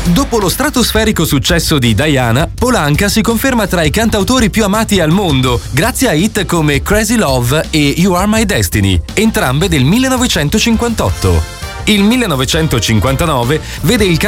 Dopo lo stratosferico successo di Diana, Polanca si conferma tra i cantautori più amati al mondo, grazie a hit come Crazy Love e You Are My Destiny, entrambe del 1958. Il 1959 vede il